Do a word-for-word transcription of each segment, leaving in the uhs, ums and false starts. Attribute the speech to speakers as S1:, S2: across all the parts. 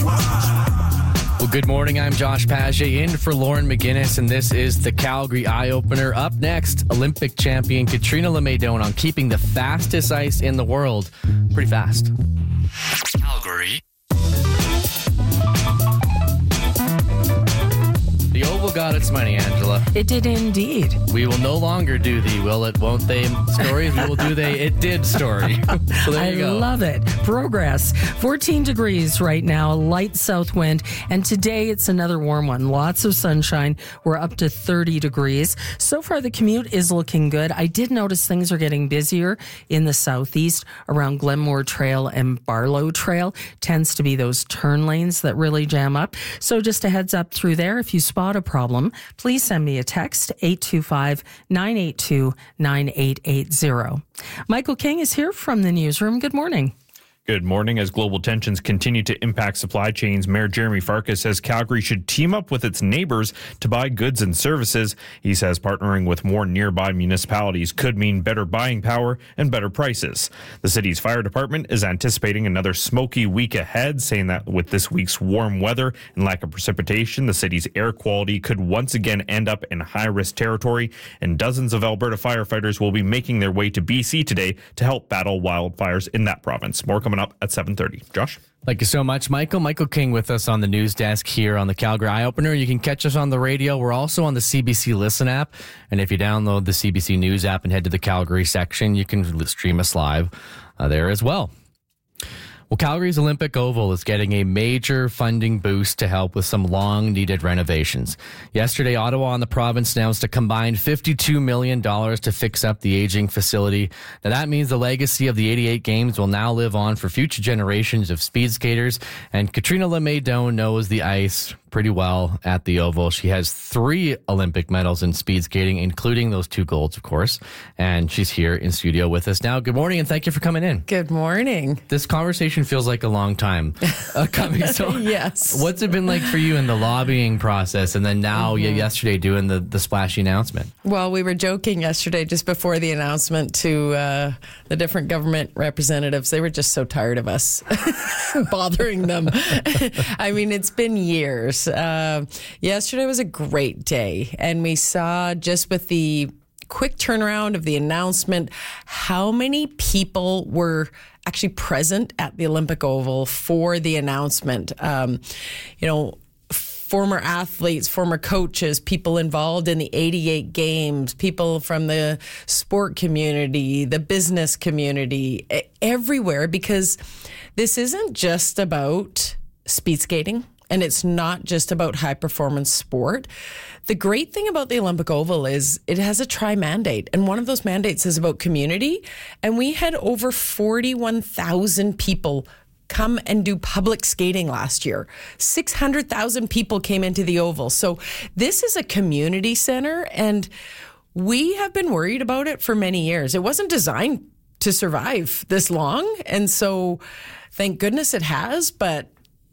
S1: Well, good morning. I'm Josh Paget in for Lauren McGinnis, and this is the Calgary Eye Opener. Up next, Olympic champion Katrina Lemaydon on keeping the fastest ice in the world. Pretty fast. Calgary. The Oval got its money, Angela.
S2: It did indeed.
S1: We will no longer do the will it, won't they stories. We will do the it did story. So there
S2: I
S1: you go.
S2: love it. Progress. fourteen degrees right now, light south wind. And today it's another warm one. Lots of sunshine. We're up to thirty degrees. So far the commute is looking good. I did notice things are getting busier in the southeast around Glenmore Trail and Barlow Trail. Tends to be those turn lanes that really jam up. So just a heads up through there. If you spot a problem, please send me a text, eight two five, nine eight two, nine eight eight zero. Michael King is here from the newsroom. Good morning.
S3: Good morning. As global tensions continue to impact supply chains, Mayor Jeremy Farkas says Calgary should team up with its neighbors to buy goods and services. He says partnering with more nearby municipalities could mean better buying power and better prices. The city's fire department is anticipating another smoky week ahead, saying that with this week's warm weather and lack of precipitation, the city's air quality could once again end up in high-risk territory, and dozens of Alberta firefighters will be making their way to B C today to help battle wildfires in that province. More coming up at seven thirty. Josh?
S1: Thank you so much, Michael. Michael King with us on the news desk here on the Calgary Eye Opener. You can catch us on the radio. We're also on the C B C Listen app. And if you download the C B C News app and head to the Calgary section, you can stream us live uh, there as well. Well, Calgary's Olympic Oval is getting a major funding boost to help with some long-needed renovations. Yesterday, Ottawa and the province announced a combined fifty-two million dollars to fix up the aging facility. Now, that means the legacy of the eighty-eight Games will now live on for future generations of speed skaters. And Katrina Lemaydon knows the ice pretty well at the Oval. She has three Olympic medals in speed skating, including those two golds, of course. And she's here in studio with us now. Good morning, and thank you for coming in.
S4: Good morning.
S1: This conversation feels like a long time uh, coming. So,
S4: yes.
S1: What's it been like for you in the lobbying process, and then now, mm-hmm. yesterday, doing the, the splashy announcement?
S4: Well, we were joking yesterday, just before the announcement, to uh, the different government representatives. They were just so tired of us bothering them. I mean, it's been years. Uh, yesterday was a great day, and we saw, just with the quick turnaround of the announcement, how many people were actually present at the Olympic Oval for the announcement. Um, you know, former athletes, former coaches, people involved in the eighty-eight Games, people from the sport community, the business community, everywhere, because this isn't just about speed skating. And it's not just about high-performance sport. The great thing about the Olympic Oval is it has a tri-mandate. And one of those mandates is about community. And we had over forty-one thousand people come and do public skating last year. six hundred thousand people came into the Oval. So this is a community center. And we have been worried about it for many years. It wasn't designed to survive this long. And so thank goodness it has. But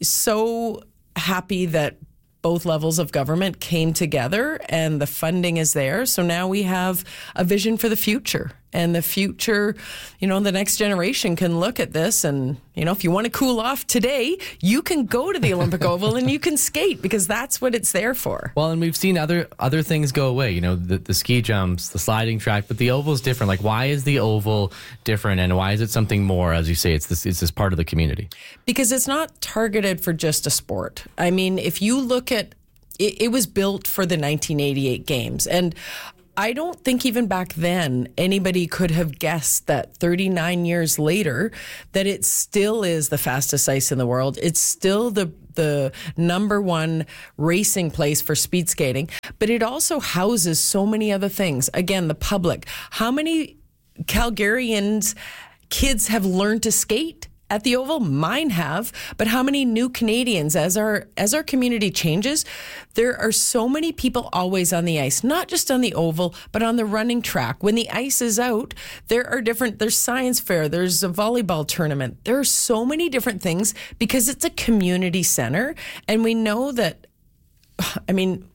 S4: so happy that both levels of government came together and the funding is there. So now we have a vision for the future. And the future, you know, the next generation can look at this and, you know, if you want to cool off today, you can go to the Olympic Oval and you can skate, because that's what it's there for.
S1: Well, and we've seen other other things go away, you know, the, the ski jumps, the sliding track, but the Oval is different. Like, why is the Oval different, and why is it something more? As you say, it's this, it's this part of the community. Because
S4: it's not targeted for just a sport. I mean, if you look at, it, it was built for the nineteen eighty-eight Games, and I don't think even back then anybody could have guessed that thirty-nine years later that it still is the fastest ice in the world. It's still the the number one racing place for speed skating, but it also houses so many other things. Again, the public. How many Calgarians kids have learned to skate at the Oval? Mine have. But how many new Canadians, as our as our community changes, there are so many people always on the ice, not just on the Oval, but on the running track. When the ice is out, there are different, there's science fair, there's a volleyball tournament. There are so many different things because it's a community center. And we know that, I mean,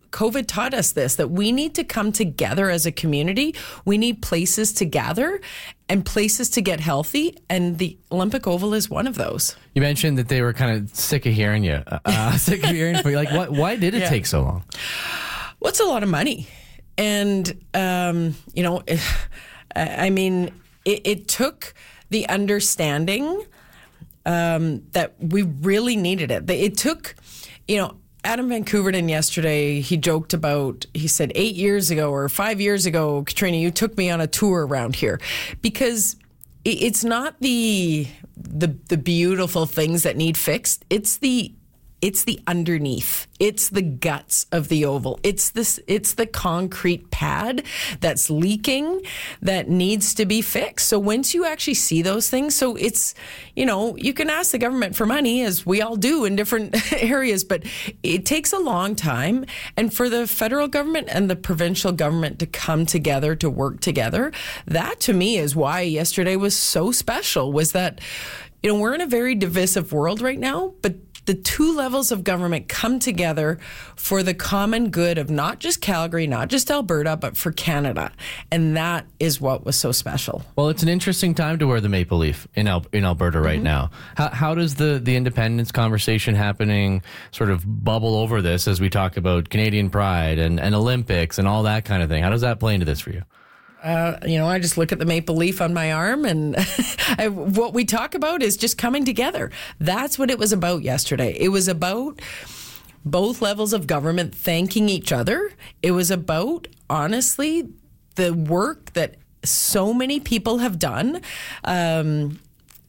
S4: COVID taught us this, that we need to come together as a community. We need places to gather and places to get healthy, and the Olympic Oval is one of those.
S1: You mentioned that they were kind of sick of hearing you, uh, sick of hearing from you. Like, what? Why did it
S4: Yeah.
S1: take so long?
S4: Well, it's a lot of money. And, um, you know, I mean, it, it took the understanding um, that we really needed it. It took, you know, Adam Van Couverden yesterday, he joked about, he said, eight years ago or five years ago, Katrina, you took me on a tour around here. Because it's not the the the beautiful things that need fixed. It's the it's the underneath. It's the guts of the oval. It's this it's the concrete pad that's leaking that needs to be fixed. So once you actually see those things, so it's, you know, you can ask the government for money, as we all do in different areas, but it takes a long time. And for the federal government and the provincial government to come together, to work together, that to me is why yesterday was so special, was that, you know, we're in a very divisive world right now, but the two levels of government come together for the common good of not just Calgary, not just Alberta, but for Canada. And that is what was so special.
S1: Well, it's an interesting time to wear the maple leaf in Al- in Alberta right mm-hmm. now. How, how does the, the independence conversation happening sort of bubble over this as we talk about Canadian pride and, and Olympics and all that kind of thing? How does that play into this for you?
S4: Uh, you know, I just look at the maple leaf on my arm, and I, what we talk about is just coming together. That's what it was about yesterday. It was about both levels of government thanking each other. It was about, honestly, the work that so many people have done. Um,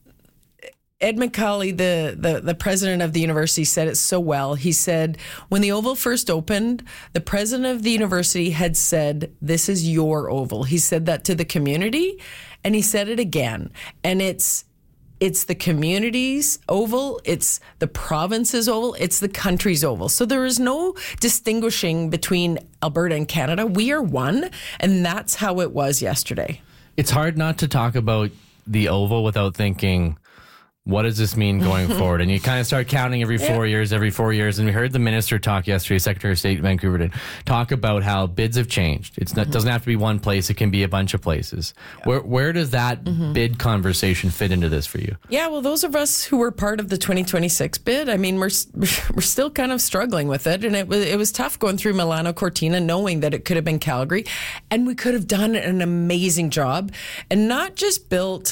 S4: Ed McCauley, the, the, the president of the university, said it so well. He said, when the Oval first opened, the president of the university had said, this is your Oval. He said that to the community, and he said it again. And it's it's the community's Oval, it's the province's Oval, it's the country's Oval. So there is no distinguishing between Alberta and Canada. We are one, and that's how it was yesterday.
S1: It's hard not to talk about the Oval without thinking, what does this mean going forward? And you kind of start counting every four yeah. years, every four years. And we heard the minister talk yesterday, Secretary of State Van Couverden, talk about how bids have changed. It's not, mm-hmm. doesn't have to be one place. It can be a bunch of places. Yeah. Where where does that mm-hmm. bid conversation fit into this for you?
S4: Yeah, well, those of us who were part of the twenty twenty-six bid, I mean, we're we're still kind of struggling with it. And it was, it was tough going through Milano Cortina, knowing that it could have been Calgary. And we could have done an amazing job and not just built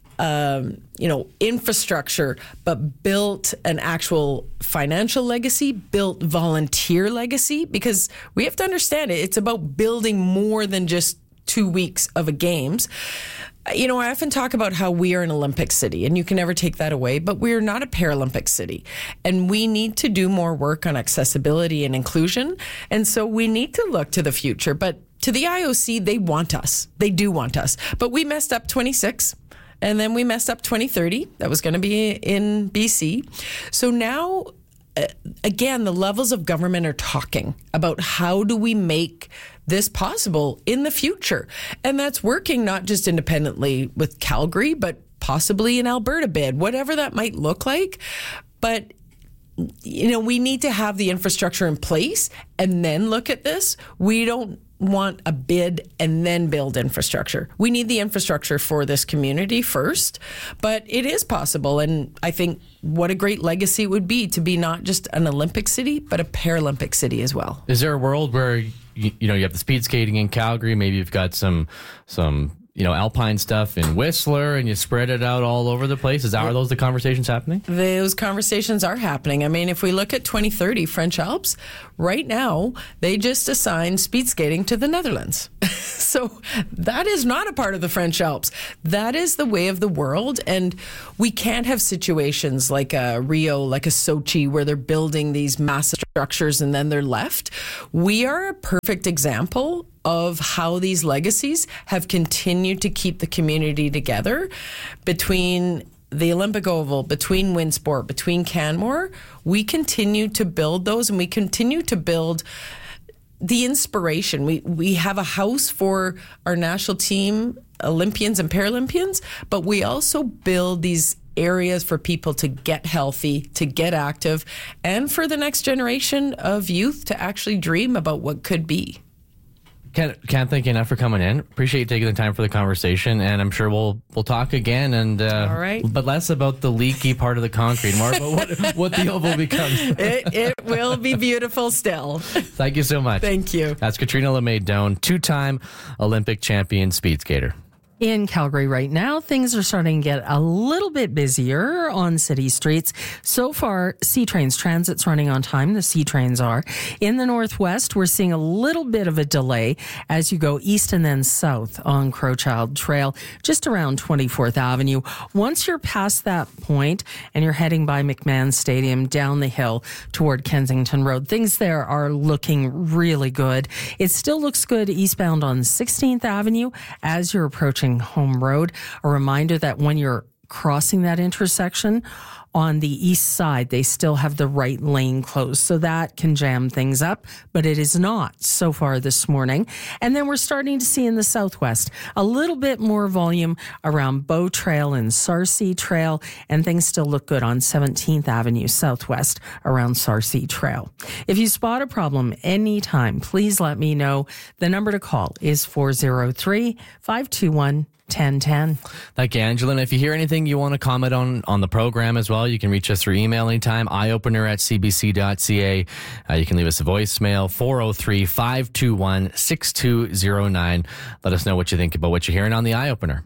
S4: Um, you know, infrastructure, but built an actual financial legacy, built volunteer legacy, because we have to understand it. It's about building more than just two weeks of a games. You know, I often talk about how we are an Olympic city, and you can never take that away, but we are not a Paralympic city. And we need to do more work on accessibility and inclusion. And so we need to look to the future. But to the I O C, they want us. They do want us. But we messed up twenty-six. And then we messed up twenty thirty. That was going to be in B C. So now, uh, again, the levels of government are talking about how do we make this possible in the future. And that's working not just independently with Calgary, but possibly an Alberta bid, whatever that might look like. But you know, we need to have the infrastructure in place and then look at this. We don't want a bid and then build infrastructure. We need the infrastructure for this community first, but it is possible. And I think what a great legacy it would be to be not just an Olympic city, but a Paralympic city as well.
S1: Is there a world where, you, you know, you have the speed skating in Calgary, maybe you've got some, some, you know, alpine stuff in Whistler, and you spread it out all over the place? Is that, are those the conversations happening?
S4: Those conversations are happening. I mean, if we look at twenty thirty, French Alps, right now, they just assigned speed skating to the Netherlands. So that is not a part of the French Alps. That is the way of the world. And we can't have situations like a Rio, like a Sochi, where they're building these massive structures and then they're left. We are a perfect example of how these legacies have continued to keep the community together between the Olympic Oval, between Winsport, between Canmore. We continue to build those, and we continue to build the inspiration. We we have a house for our national team, Olympians and Paralympians, but we also build these areas for people to get healthy, to get active, and for the next generation of youth to actually dream about what could be.
S1: Can't, can't thank you enough for coming in. Appreciate you taking the time for the conversation, and I'm sure we'll we'll talk again. And uh,
S4: all right,
S1: but less about the leaky part of the concrete, more about what, what the oval becomes.
S4: It, it will be beautiful still.
S1: Thank you so much.
S4: Thank you.
S1: That's Katrina LeMay-Doan, two-time Olympic champion speed skater.
S2: In Calgary right now, things are starting to get a little bit busier on city streets. So far, C-Trains Transit's running on time. The C-Trains are. In the Northwest, we're seeing a little bit of a delay as you go east and then south on Crowchild Trail, just around twenty-fourth Avenue. Once you're past that point and you're heading by McMahon Stadium down the hill toward Kensington Road, things there are looking really good. It still looks good eastbound on sixteenth Avenue as you're approaching Home Road. A reminder that when you're crossing that intersection on the east side, they still have the right lane closed. So that can jam things up, but it is not so far this morning. And then we're starting to see in the southwest a little bit more volume around Bow Trail and Sarcee Trail, and things still look good on seventeenth Avenue Southwest around Sarcee Trail. If you spot a problem anytime, please let me know. The number to call is four oh three, five two one, ten ten.
S1: Thank you, Angela. And if you hear anything you want to comment on on the program as well, you can reach us through email anytime, eyeopener at c b c dot c a. Uh, you can leave us a voicemail, four oh three, five two one, six two oh nine. Let us know what you think about what you're hearing on the Eye Opener.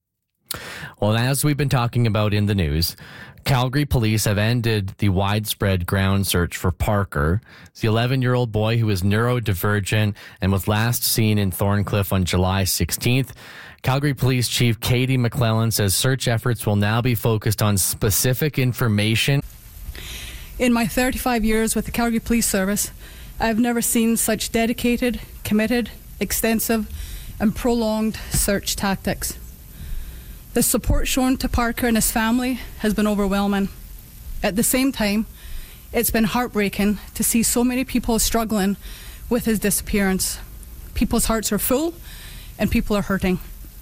S1: Well, as we've been talking about in the news, Calgary police have ended the widespread ground search for Parker. It's the eleven-year-old boy who is neurodivergent and was last seen in Thorncliffe on July sixteenth. Calgary Police Chief Katie McClellan says search efforts will now be focused on specific information.
S5: In my thirty-five years with the Calgary Police Service, I have never seen such dedicated, committed, extensive and prolonged search tactics. The support shown to Parker and his family has been overwhelming. At the same time, it's been heartbreaking to see so many people struggling with his disappearance. People's hearts are full and people are hurting.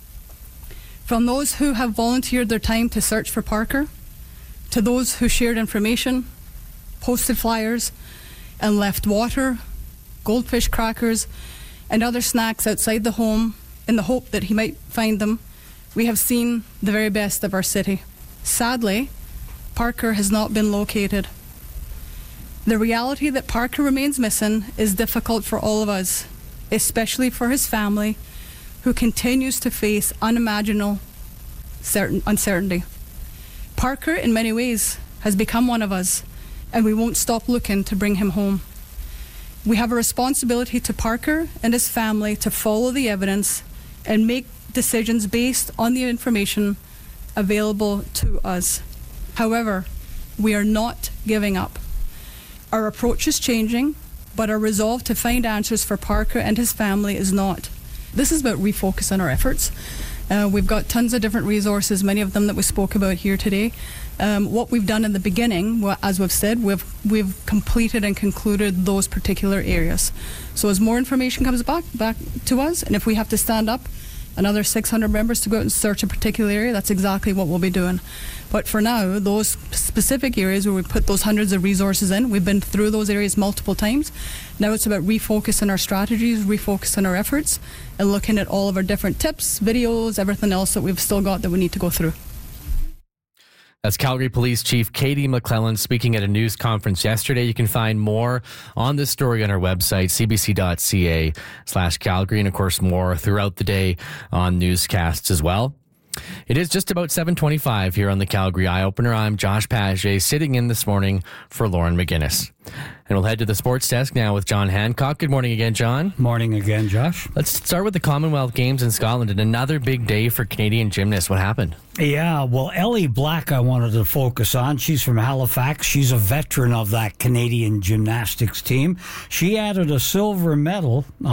S5: From those who have volunteered their time to search for Parker, to those who shared information, posted flyers, and left water, goldfish crackers, and other snacks outside the home in the hope that he might find them, we have seen the very best of our city. Sadly, Parker has not been located. The reality that Parker remains missing is difficult for all of us, especially for his family, who continues to face unimaginable certain uncertainty. Parker, in many ways, has become one of us, and we won't stop looking to bring him home. We have a responsibility to Parker and his family to follow the evidence and make decisions based on the information available to us. However, we are not giving up. Our approach is changing, but our resolve to find answers for Parker and his family is not. This is about refocusing our efforts. Uh, we've got tons of different resources, many of them that we spoke about here today. Um, what we've done in the beginning, well, as we've said, we've we've completed and concluded those particular areas. So as more information comes back back to us, and if we have to stand up another six hundred members to go out and search a particular area, that's exactly what we'll be doing. But for now, those specific areas where we put those hundreds of resources in, we've been through those areas multiple times. Now it's about refocusing our strategies, refocusing our efforts, and looking at all of our different tips, videos, everything else that we've still got that we need to go through.
S1: That's Calgary Police Chief Katie McClellan speaking at a news conference yesterday. You can find more on this story on our website, c b c dot c a slash Calgary, and of course more throughout the day on newscasts as well. It is just about seven twenty-five here on the Calgary Eye Opener. I'm Josh Paget, sitting in this morning for Lauren McGinnis. And we'll head to the sports desk now with John Hancock. Good morning again, John.
S6: Morning again, Josh.
S1: Let's start with the Commonwealth Games in Scotland and another big day for Canadian gymnasts. What happened?
S6: Yeah, well, Ellie Black I wanted to focus on. She's from Halifax. She's a veteran of that Canadian gymnastics team. She added a silver medal